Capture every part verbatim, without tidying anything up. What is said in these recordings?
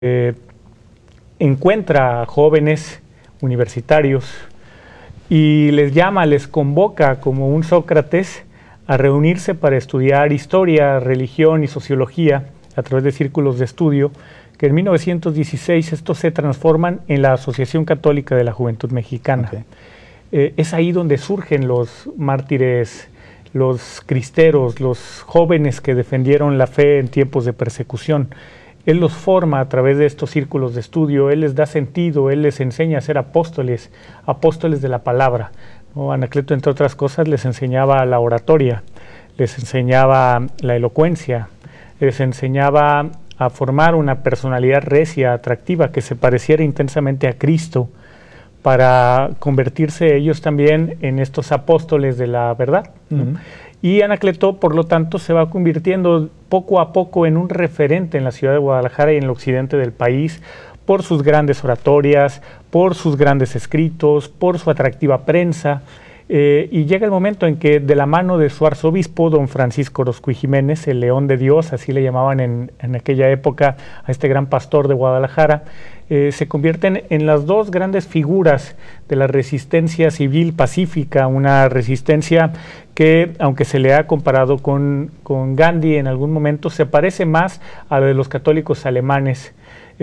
eh, encuentra a jóvenes universitarios y les llama, les convoca como un Sócrates a reunirse para estudiar historia, religión y sociología a través de círculos de estudio, que en mil novecientos dieciséis estos se transforman en la Asociación Católica de la Juventud Mexicana. Okay. Eh, es ahí donde surgen los mártires, los cristeros, los jóvenes que defendieron la fe en tiempos de persecución. Él los forma a través de estos círculos de estudio, él les da sentido, él les enseña a ser apóstoles, apóstoles de la palabra, ¿no? Anacleto, entre otras cosas, les enseñaba la oratoria, les enseñaba la elocuencia, les enseñaba a formar una personalidad recia, atractiva, que se pareciera intensamente a Cristo, para convertirse ellos también en estos apóstoles de la verdad, ¿no? Uh-huh. Y Anacleto, por lo tanto, se va convirtiendo poco a poco en un referente en la ciudad de Guadalajara y en el occidente del país, por sus grandes oratorias, por sus grandes escritos, por su atractiva prensa. Eh, y llega el momento en que, de la mano de su arzobispo, don Francisco Orozco y Jiménez, el León de Dios, así le llamaban en, en aquella época a este gran pastor de Guadalajara, eh, se convierten en las dos grandes figuras de la resistencia civil pacífica, una resistencia que, aunque se le ha comparado con, con Gandhi en algún momento, se parece más a la de los católicos alemanes,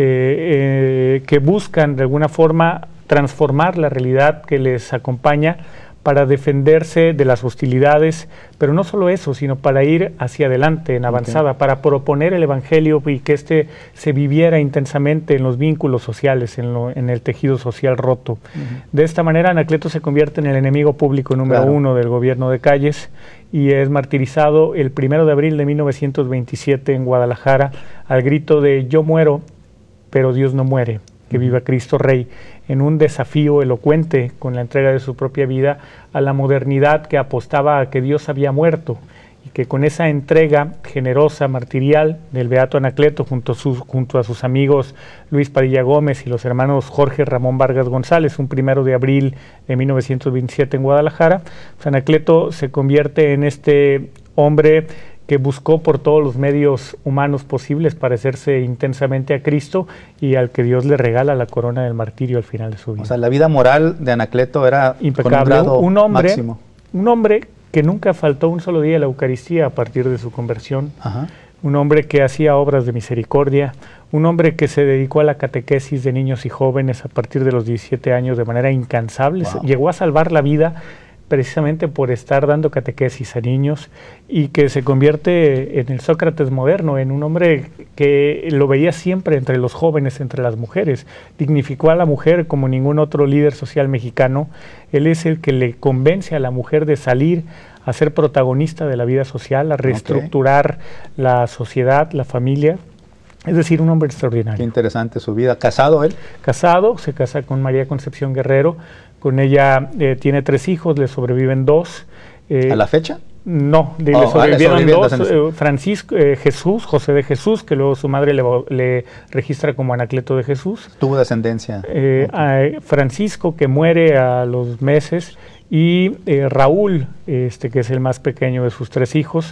eh, eh, que buscan de alguna forma transformar la realidad que les acompaña para defenderse de las hostilidades, pero no solo eso, sino para ir hacia adelante, en avanzada, okay. para proponer el Evangelio y que éste se viviera intensamente en los vínculos sociales, en, lo, en el tejido social roto. Uh-huh. De esta manera, Anacleto se convierte en el enemigo público número claro. uno del gobierno de Calles y es martirizado el primero de abril de mil novecientos veintisiete en Guadalajara, al grito de "Yo muero, pero Dios no muere, que viva Cristo Rey", en un desafío elocuente con la entrega de su propia vida a la modernidad que apostaba a que Dios había muerto, y que con esa entrega generosa, martirial del beato Anacleto junto a sus, junto a sus amigos Luis Padilla Gómez y los hermanos Jorge Ramón Vargas González, un primero de abril de mil novecientos veintisiete en Guadalajara, pues Anacleto se convierte en este hombre que buscó por todos los medios humanos posibles parecerse intensamente a Cristo y al que Dios le regala la corona del martirio al final de su vida. O sea, la vida moral de Anacleto era impecable. Un, un hombre, máximo. un hombre que nunca faltó un solo día a la Eucaristía a partir de su conversión. Ajá. Un hombre que hacía obras de misericordia, un hombre que se dedicó a la catequesis de niños y jóvenes a partir de los diecisiete años de manera incansable. Wow. Llegó a salvar la vida precisamente por estar dando catequesis a niños, y que se convierte en el Sócrates moderno, en un hombre que lo veía siempre entre los jóvenes, entre las mujeres. Dignificó a la mujer como ningún otro líder social mexicano. Él es el que le convence a la mujer de salir a ser protagonista de la vida social, a reestructurar okay. la sociedad, la familia. Es decir, un hombre extraordinario. Qué interesante su vida. ¿Casado él? Casado, se casa con María Concepción Guerrero. Con ella eh, tiene tres hijos, le sobreviven dos. Eh, ¿A la fecha? No, de, oh, le sobrevivieron dos. Eh, Francisco, eh, Jesús, José de Jesús, que luego su madre le, le registra como Anacleto de Jesús. ¿Tuvo descendencia? Eh, okay. a Francisco, que muere a los meses, y eh, Raúl, este, que es el más pequeño de sus tres hijos.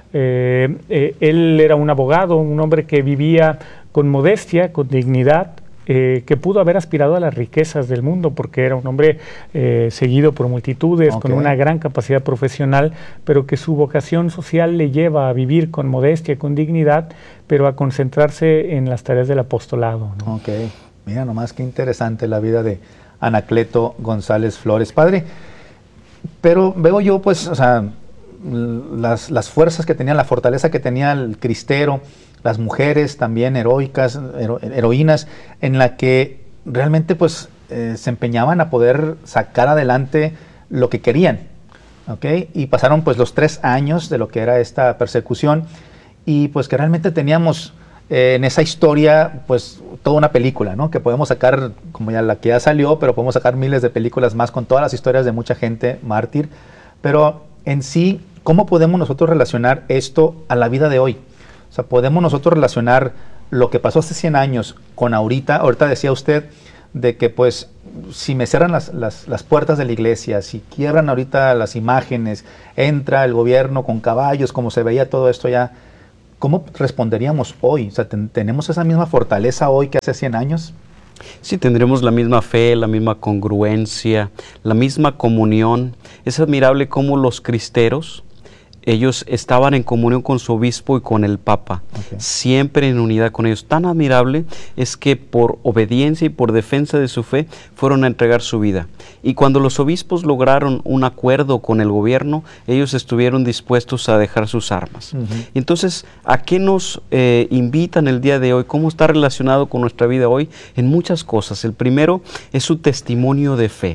Eh, eh, él era un abogado, un hombre que vivía con modestia, con dignidad, eh, que pudo haber aspirado a las riquezas del mundo, porque era un hombre eh, seguido por multitudes, okay. con una gran capacidad profesional, pero que su vocación social le lleva a vivir con modestia, con dignidad, pero a concentrarse en las tareas del apostolado, ¿no? Ok, mira nomás qué interesante la vida de Anacleto González Flores. Padre, pero veo yo pues, o sea, Las, las fuerzas que tenía, la fortaleza que tenía el cristero, las mujeres también heroicas, hero, heroínas, en la que realmente pues eh, se empeñaban a poder sacar adelante lo que querían, ¿okay? Y pasaron pues los tres años de lo que era esta persecución, y pues que realmente teníamos eh, en esa historia pues toda una película, ¿no? Que podemos sacar, como ya la que ya salió, pero podemos sacar miles de películas más con todas las historias de mucha gente mártir, pero en sí, ¿cómo podemos nosotros relacionar esto a la vida de hoy? O sea, ¿podemos nosotros relacionar lo que pasó hace cien años con ahorita? Ahorita decía usted de que, pues, si me cierran las, las, las puertas de la iglesia, si quiebran ahorita las imágenes, entra el gobierno con caballos, como se veía todo esto ya, ¿cómo responderíamos hoy? O sea, ten, ¿tenemos esa misma fortaleza hoy que hace cien años? Sí, tendremos la misma fe, la misma congruencia, la misma comunión. Es admirable cómo los cristeros, ellos estaban en comunión con su obispo y con el Papa, okay. siempre en unidad con ellos. Tan admirable es que por obediencia y por defensa de su fe fueron a entregar su vida. Y cuando los obispos lograron un acuerdo con el gobierno, ellos estuvieron dispuestos a dejar sus armas. Uh-huh. Entonces, ¿a qué nos eh, invitan el día de hoy? ¿Cómo está relacionado con nuestra vida hoy? En muchas cosas. El primero es su testimonio de fe.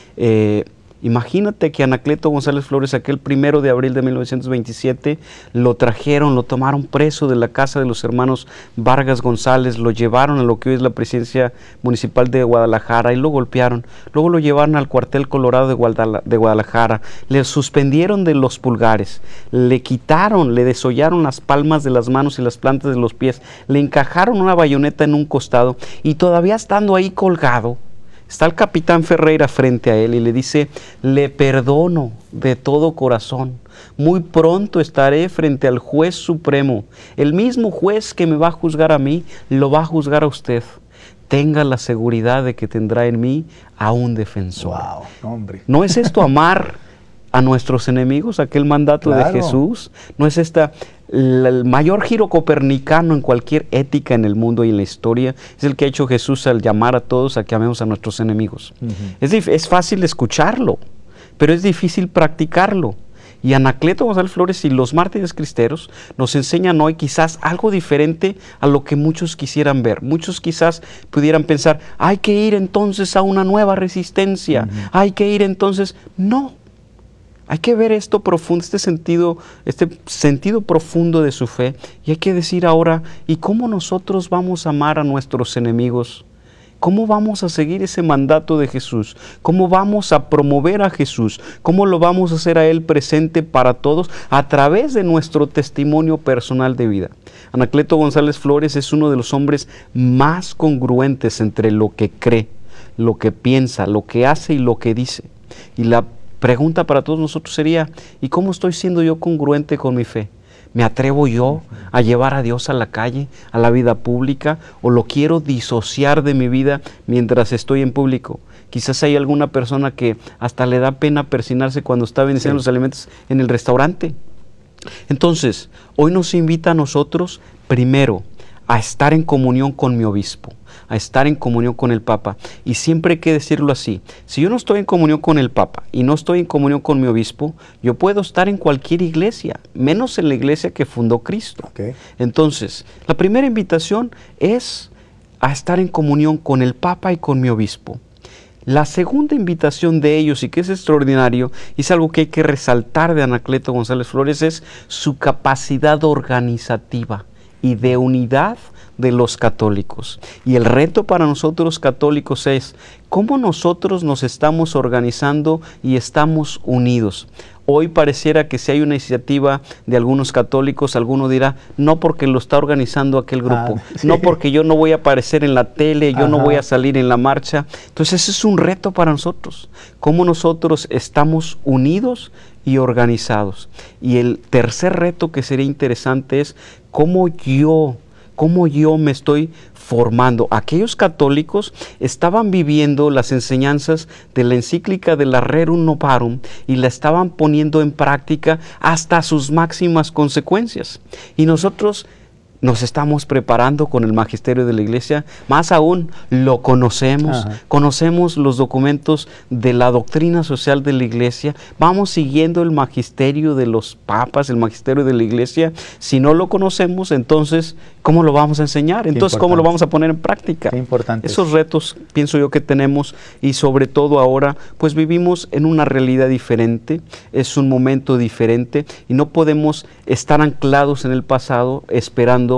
Eh, Imagínate que Anacleto González Flores, aquel primero de abril de mil novecientos veintisiete, lo trajeron, lo tomaron preso de la casa de los hermanos Vargas González, lo llevaron a lo que hoy es la presidencia municipal de Guadalajara y lo golpearon. Luego lo llevaron al cuartel Colorado de, Guadala, de Guadalajara, le suspendieron de los pulgares, le quitaron, le desollaron las palmas de las manos y las plantas de los pies, le encajaron una bayoneta en un costado y todavía estando ahí colgado, está el capitán Ferreira frente a él y le dice: le perdono de todo corazón. Muy pronto estaré frente al juez supremo. El mismo juez que me va a juzgar a mí, lo va a juzgar a usted. Tenga la seguridad de que tendrá en mí a un defensor. Wow, hombre. ¿No es esto amar a nuestros enemigos, aquel mandato claro. de Jesús? ¿No es esta... el mayor giro copernicano en cualquier ética en el mundo y en la historia? Es el que ha hecho Jesús al llamar a todos a que amemos a nuestros enemigos. Uh-huh. es, es fácil escucharlo, pero es difícil practicarlo. Y Anacleto González Flores y los mártires cristeros nos enseñan hoy quizás algo diferente a lo que muchos quisieran ver. Muchos quizás pudieran pensar, hay que ir entonces a una nueva resistencia, uh-huh. hay que ir entonces... No. Hay que ver esto profundo, este sentido, este sentido profundo de su fe, y hay que decir ahora, ¿y cómo nosotros vamos a amar a nuestros enemigos? ¿Cómo vamos a seguir ese mandato de Jesús? ¿Cómo vamos a promover a Jesús? ¿Cómo lo vamos a hacer a Él presente para todos a través de nuestro testimonio personal de vida? Anacleto González Flores es uno de los hombres más congruentes entre lo que cree, lo que piensa, lo que hace y lo que dice. Y la pregunta para todos nosotros sería, ¿y cómo estoy siendo yo congruente con mi fe? ¿Me atrevo yo a llevar a Dios a la calle, a la vida pública, o lo quiero disociar de mi vida mientras estoy en público? Quizás hay alguna persona que hasta le da pena persinarse cuando está bendiciendo sí. los alimentos en el restaurante. Entonces, hoy nos invita a nosotros, primero, a estar en comunión con mi obispo, a estar en comunión con el Papa. Y siempre hay que decirlo así: si yo no estoy en comunión con el Papa y no estoy en comunión con mi obispo, yo puedo estar en cualquier iglesia, menos en la iglesia que fundó Cristo. Okay. Entonces, la primera invitación es a estar en comunión con el Papa y con mi obispo. La segunda invitación de ellos, y que es extraordinario, y es algo que hay que resaltar de Anacleto González Flores, es su capacidad organizativa y de unidad de los católicos. Y el reto para nosotros católicos es cómo nosotros nos estamos organizando y estamos unidos. Hoy pareciera que si hay una iniciativa de algunos católicos, alguno dirá, no porque lo está organizando aquel grupo, ah, sí. no porque yo no voy a aparecer en la tele, yo Ajá. no voy a salir en la marcha. Entonces ese es un reto para nosotros, cómo nosotros estamos unidos y organizados. Y el tercer reto que sería interesante es cómo yo, cómo yo me estoy formando. Aquellos católicos estaban viviendo las enseñanzas de la encíclica de la Rerum Novarum y la estaban poniendo en práctica hasta sus máximas consecuencias. Y nosotros nos estamos preparando con el magisterio de la Iglesia, más aún lo conocemos, Ajá. conocemos los documentos de la doctrina social de la Iglesia, vamos siguiendo el magisterio de los papas, el magisterio de la Iglesia. Si no lo conocemos, entonces, ¿cómo lo vamos a enseñar? Entonces, ¿cómo lo vamos a poner en práctica? Qué importante. Esos retos, pienso yo, que tenemos, y sobre todo ahora, pues vivimos en una realidad diferente, es un momento diferente, y no podemos estar anclados en el pasado esperando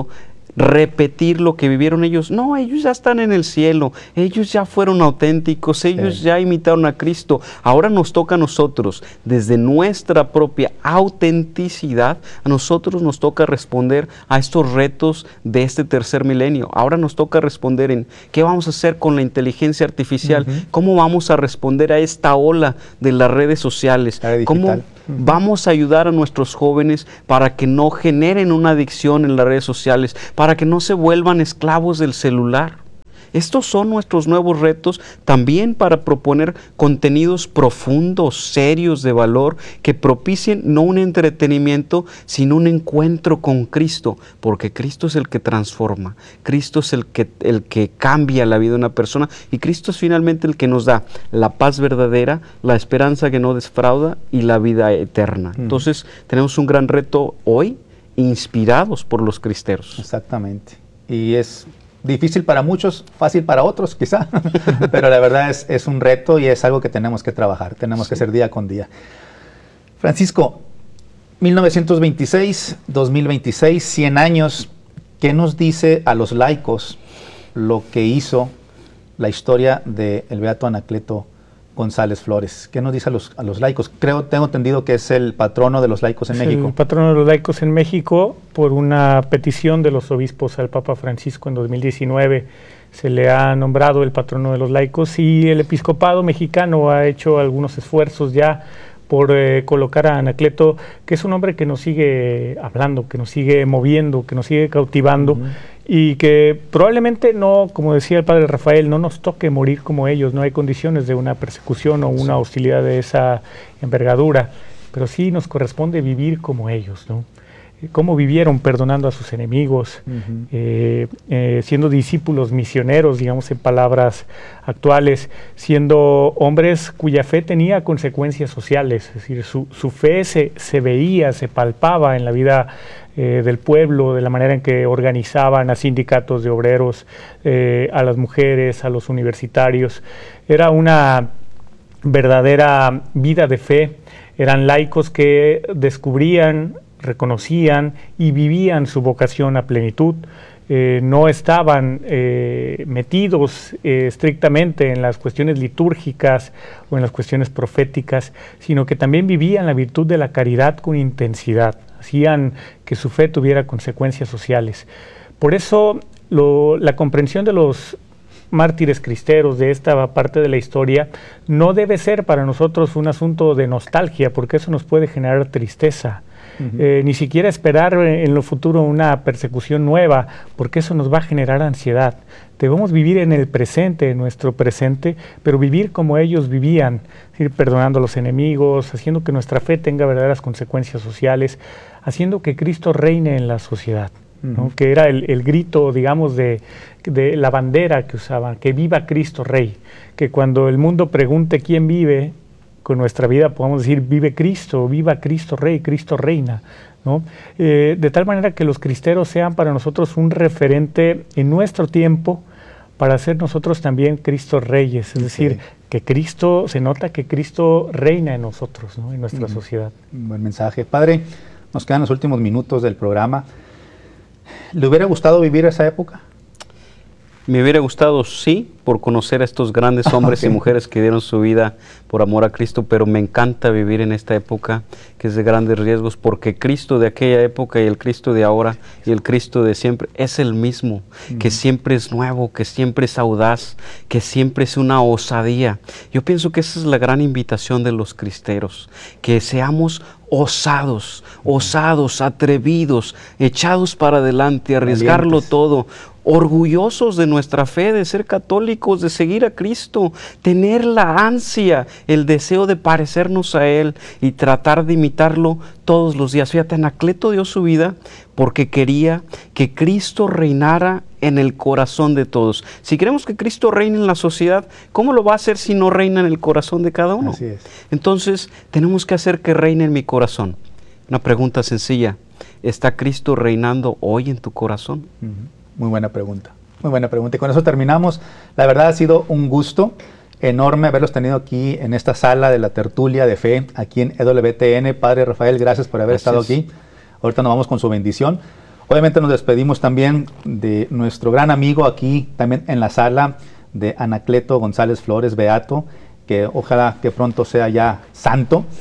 repetir lo que vivieron ellos. No, ellos ya están en el cielo, ellos ya fueron auténticos, ellos sí. ya imitaron a Cristo. Ahora nos toca a nosotros, desde nuestra propia autenticidad, a nosotros nos toca responder a estos retos de este tercer milenio. Ahora nos toca responder en qué vamos a hacer con la inteligencia artificial, uh-huh. cómo vamos a responder a esta ola de las redes sociales, la cómo Uh-huh. Vamos a ayudar a nuestros jóvenes para que no generen una adicción en las redes sociales, para que no se vuelvan esclavos del celular. Estos son nuestros nuevos retos también para proponer contenidos profundos, serios, de valor, que propicien no un entretenimiento, sino un encuentro con Cristo, porque Cristo es el que transforma, Cristo es el que, el que cambia la vida de una persona, y Cristo es finalmente el que nos da la paz verdadera, la esperanza que no defrauda y la vida eterna. Mm. Entonces tenemos un gran reto hoy, inspirados por los cristeros. Exactamente. Y es difícil para muchos, fácil para otros quizá, pero la verdad es, es un reto y es algo que tenemos que trabajar, tenemos sí. que hacer día con día. Francisco, mil novecientos veintiséis, dos mil veintiséis, cien años, ¿qué nos dice a los laicos lo que hizo la historia del beato Anacleto González Flores? ¿Qué nos dice a los, a los laicos? Creo, tengo entendido que es el patrono de los laicos en es México. El patrono de los laicos en México, por una petición de los obispos al Papa Francisco en dos mil diecinueve, se le ha nombrado el patrono de los laicos, y el episcopado mexicano ha hecho algunos esfuerzos ya por eh, colocar a Anacleto, que es un hombre que nos sigue hablando, que nos sigue moviendo, que nos sigue cautivando, uh-huh. y que probablemente no, como decía el padre Rafael, no nos toque morir como ellos, no hay condiciones de una persecución o una sí. hostilidad de esa envergadura, pero sí nos corresponde vivir como ellos, ¿no? Cómo vivieron perdonando a sus enemigos, uh-huh. eh, eh, siendo discípulos misioneros, digamos en palabras actuales, siendo hombres cuya fe tenía consecuencias sociales, es decir, su, su fe se, se veía, se palpaba en la vida eh, del pueblo, de la manera en que organizaban a sindicatos de obreros, eh, a las mujeres, a los universitarios. Era una verdadera vida de fe, eran laicos que descubrían, reconocían y vivían su vocación a plenitud, eh, no estaban eh, metidos eh, estrictamente en las cuestiones litúrgicas o en las cuestiones proféticas, sino que también vivían la virtud de la caridad con intensidad, hacían que su fe tuviera consecuencias sociales. Por eso lo, la comprensión de los mártires cristeros de esta parte de la historia no debe ser para nosotros un asunto de nostalgia, porque eso nos puede generar tristeza. Uh-huh. eh, ni siquiera esperar en lo futuro una persecución nueva, porque eso nos va a generar ansiedad. Debemos vivir en el presente, en nuestro presente, pero vivir como ellos vivían, ir perdonando a los enemigos, haciendo que nuestra fe tenga verdaderas consecuencias sociales, haciendo que Cristo reine en la sociedad, ¿no? Uh-huh. Que era el, el grito, digamos, de, de la bandera que usaban, que viva Cristo Rey, que cuando el mundo pregunte quién vive con nuestra vida, podamos decir, vive Cristo, viva Cristo Rey, Cristo reina, ¿no? Eh, de tal manera que los cristeros sean para nosotros un referente en nuestro tiempo, para ser nosotros también Cristo Reyes, es okay. decir, que Cristo, se nota que Cristo reina en nosotros, ¿no? En nuestra mm, sociedad. Un buen mensaje. Padre, nos quedan los últimos minutos del programa. ¿Le hubiera gustado vivir esa época? Me hubiera gustado, sí, por conocer a estos grandes hombres okay. y mujeres que dieron su vida por amor a Cristo, pero me encanta vivir en esta época que es de grandes riesgos, porque Cristo de aquella época y el Cristo de ahora y el Cristo de siempre es el mismo, mm. que siempre es nuevo, que siempre es audaz, que siempre es una osadía. Yo pienso que esa es la gran invitación de los cristeros, que seamos osados, osados, atrevidos, echados para adelante, arriesgarlo Valientes. todo, orgullosos de nuestra fe, de ser católicos, de seguir a Cristo, tener la ansia, el deseo de parecernos a Él y tratar de imitarlo todos los días. Fíjate, Anacleto dio su vida porque quería que Cristo reinara en el corazón de todos. Si queremos que Cristo reine en la sociedad, ¿cómo lo va a hacer si no reina en el corazón de cada uno? Así es. Entonces, tenemos que hacer que reine en mi corazón. Una pregunta sencilla, ¿está Cristo reinando hoy en tu corazón? Uh-huh. Muy buena pregunta, muy buena pregunta. Y con eso terminamos. La verdad ha sido un gusto enorme haberlos tenido aquí en esta sala de la tertulia de fe, aquí en E W T N. Padre Rafael, gracias por haber gracias. estado aquí. Ahorita nos vamos con su bendición. Obviamente nos despedimos también de nuestro gran amigo aquí, también en la sala, de Anacleto González Flores, beato, que ojalá que pronto sea ya santo.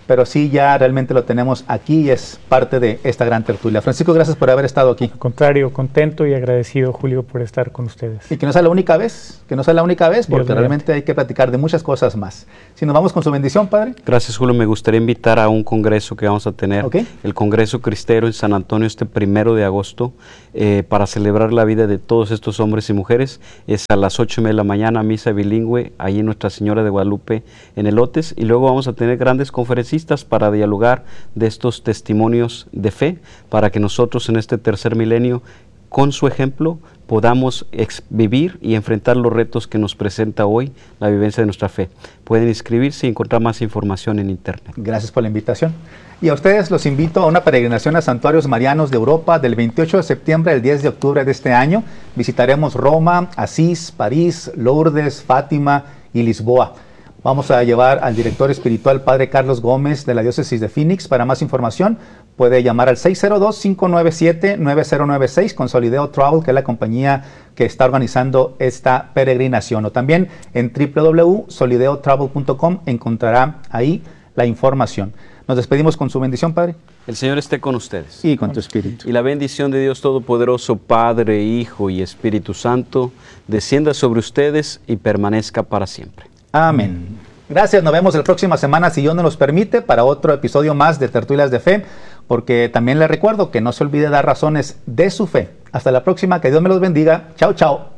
pero sí ya realmente lo tenemos aquí y es parte de esta gran tertulia. Francisco, gracias por haber estado aquí. Al contrario, contento y agradecido, Julio, por estar con ustedes. Y que no sea la única vez, que no sea la única vez, porque Dios realmente hay que platicar de muchas cosas más. Si nos vamos con su bendición, Padre. Gracias, Julio. Me gustaría invitar a un congreso que vamos a tener, Okay. el Congreso Cristero en San Antonio este primero de agosto, eh, para celebrar la vida de todos estos hombres y mujeres. Es a las ocho y media de la mañana, misa bilingüe, ahí en Nuestra Señora de Guadalupe, en Elotes, y luego vamos a tener grandes conferencistas para dialogar de estos testimonios de fe, para que nosotros en este tercer milenio, con su ejemplo, podamos vivir y enfrentar los retos que nos presenta hoy la vivencia de nuestra fe. Pueden inscribirse y encontrar más información en internet. Gracias por la invitación. Y a ustedes los invito a una peregrinación a santuarios marianos de Europa del veintiocho de septiembre al diez de octubre de este año. Visitaremos Roma, Asís, París, Lourdes, Fátima y Lisboa. Vamos a llevar al director espiritual, Padre Carlos Gómez, de la Diócesis de Phoenix. Para más información, puede llamar al seis cero dos, cinco nueve siete, nueve cero nueve seis con Solideo Travel, que es la compañía que está organizando esta peregrinación. O también en w w w punto solideo travel punto com encontrará ahí la información. Nos despedimos con su bendición, Padre. El Señor esté con ustedes. Y con tu espíritu. Y la bendición de Dios Todopoderoso, Padre, Hijo y Espíritu Santo, descienda sobre ustedes y permanezca para siempre. Amén. Gracias, nos vemos la próxima semana, si Dios nos los permite, para otro episodio más de Tertulias de Fe, porque también les recuerdo que no se olvide dar razones de su fe. Hasta la próxima, que Dios me los bendiga. Chao, chao.